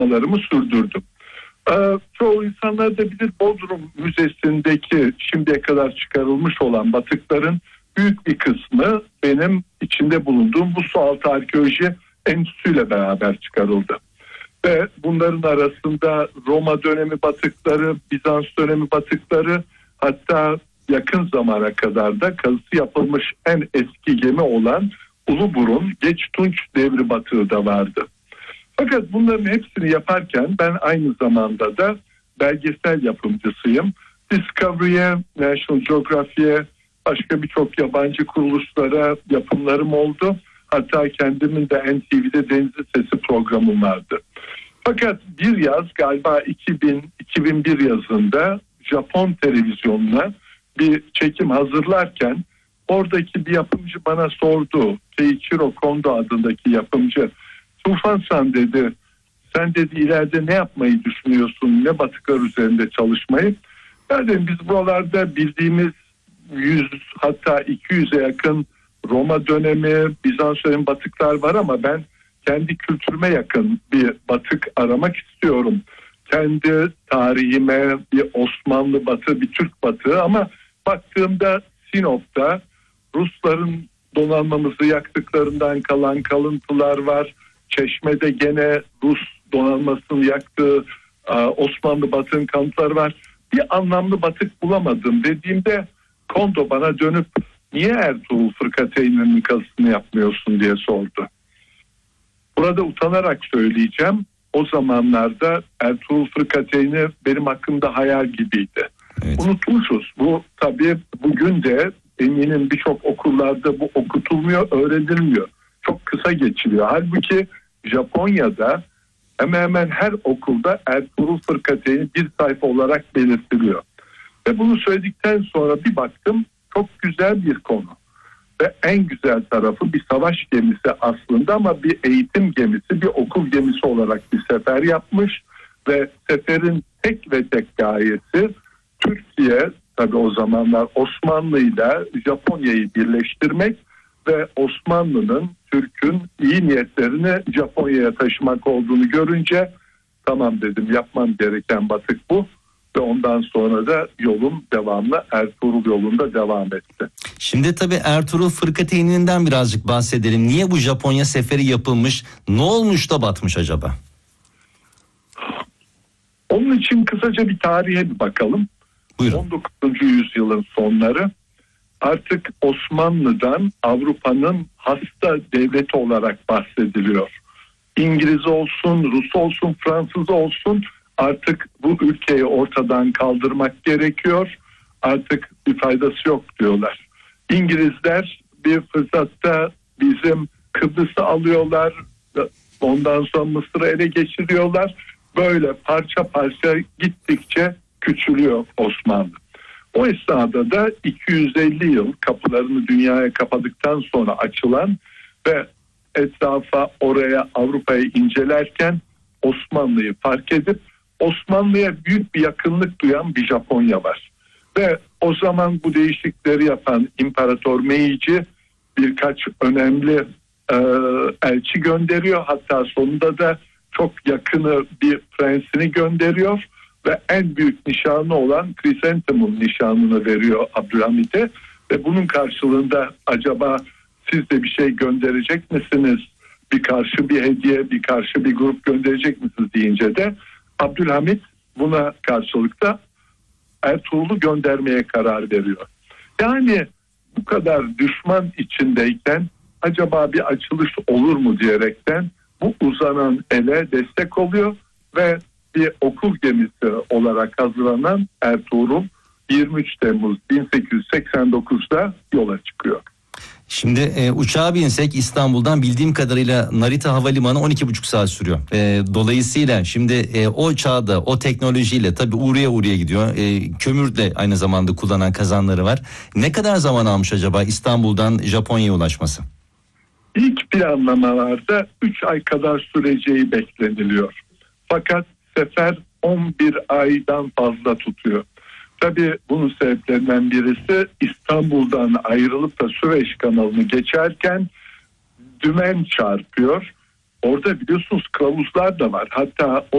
çalışmalarımı sürdürdüm. Çoğu insanlar da bilir, Bodrum Müzesi'ndeki şimdiye kadar çıkarılmış olan batıkların büyük bir kısmı benim içinde bulunduğum bu Sualtı Arkeoloji Enstitüsü'yle beraber çıkarıldı. Ve bunların arasında Roma dönemi batıkları, Bizans dönemi batıkları, hatta yakın zamana kadar da kazısı yapılmış en eski gemi olan Uluburun Geç Tunç devri batığı da vardı. Fakat bunların hepsini yaparken ben aynı zamanda da belgesel yapımcısıyım. Discovery'e, National Geographic'e, başka birçok yabancı kuruluşlara yapımlarım oldu. Hatta kendimin de NTV'de Denizli Sesi programım vardı. Fakat bir yaz, galiba 2001 yazında Japon televizyonuna bir çekim hazırlarken oradaki bir yapımcı bana sordu. Keiichiro Kondo adındaki yapımcı. Tufan-san dedi, sen dedi ileride ne yapmayı düşünüyorsun, ne batıklar üzerinde çalışmayı? Ya dedim, biz buralarda bildiğimiz 100 hatta 200'e yakın Roma dönemi, Bizans dönemi batıklar var ama ben kendi kültürüme yakın bir batık aramak istiyorum. Kendi tarihime bir Osmanlı batığı, bir Türk batığı, ama baktığımda Sinop'ta Rusların donanmamızı yaktıklarından kalan kalıntılar var. Çeşme'de gene Rus donanmasını yaktığı Osmanlı batığın kanıtları var. Bir anlamlı batık bulamadım dediğimde Kondo bana dönüp niye Ertuğrul Fırkateyn'in kazısını yapmıyorsun diye sordu. Burada utanarak söyleyeceğim, o zamanlarda Ertuğrul Fırkateyn'i benim hakkımda hayal gibiydi. Evet. Unutmuşuz. Bu tabii bugün de eminim birçok okullarda bu okutulmuyor, öğrenilmiyor. Çok kısa geçiliyor. Halbuki Japonya'da hemen hemen her okulda Ertuğrul Fırkateyni bir sayfa olarak belirtiliyor. Ve bunu söyledikten sonra bir baktım, çok güzel bir konu. Ve en güzel tarafı, bir savaş gemisi aslında ama bir eğitim gemisi, bir okul gemisi olarak bir sefer yapmış. Ve seferin tek ve tek gayesi Türkiye, tabii o zamanlar Osmanlı ile Japonya'yı birleştirmek ve Osmanlı'nın, Türk'ün iyi niyetlerini Japonya'ya taşımak olduğunu görünce tamam dedim, yapmam gereken batık bu. Ve ondan sonra da yolum devamlı Ertuğrul yolunda devam etti. Şimdi tabii Ertuğrul Fırkateyni'nden birazcık bahsedelim. Niye bu Japonya seferi yapılmış? Ne olmuş da batmış acaba? Onun için kısaca bir tarihe bir bakalım. Buyurun. 19. yüzyılın sonları, artık Osmanlı'dan Avrupa'nın hasta devleti olarak bahsediliyor. İngiliz olsun, Rus olsun, Fransız olsun, artık bu ülkeyi ortadan kaldırmak gerekiyor. Artık bir faydası yok diyorlar. İngilizler bir fırsatta bizim Kıbrıs'ı alıyorlar. Ondan sonra Mısır'ı ele geçiriyorlar. Böyle parça parça gittikçe küçülüyor Osmanlı. O esnada da 250 yıl kapılarını dünyaya kapadıktan sonra açılan ve etrafa, oraya, Avrupa'yı incelerken Osmanlı'yı fark edip Osmanlı'ya büyük bir yakınlık duyan bir Japonya var. Ve o zaman bu değişiklikleri yapan İmparator Meiji birkaç önemli elçi gönderiyor. Hatta sonunda da çok yakını bir prensini gönderiyor ve en büyük nişanı olan Chrysanthemum nişanını veriyor Abdülhamit'e. Ve bunun karşılığında acaba siz de bir şey gönderecek misiniz? Bir karşı bir hediye, bir karşı bir grup gönderecek misiniz deyince de Abdülhamit buna karşılık da Ertuğrul'u göndermeye karar veriyor. Yani bu kadar düşman içindeyken acaba bir açılış olur mu diyerekten bu uzanan ele destek oluyor ve bir okul gemisi olarak hazırlanan Ertuğrul 23 Temmuz 1889'da yola çıkıyor. Şimdi uçağa binsek İstanbul'dan bildiğim kadarıyla Narita Havalimanı 12,5 saat sürüyor. Dolayısıyla şimdi o çağda o teknolojiyle tabii uğraya gidiyor. Kömür de aynı zamanda kullanan kazanları var. Ne kadar zaman almış acaba İstanbul'dan Japonya'ya ulaşması? İlk planlamalarda 3 ay kadar süreceği bekleniliyor. Fakat sefer 11 aydan fazla tutuyor. Tabii bunun sebeplerinden birisi İstanbul'dan ayrılıp da Süveyş kanalını geçerken dümen çarpıyor. Orada biliyorsunuz kılavuzlar da var. Hatta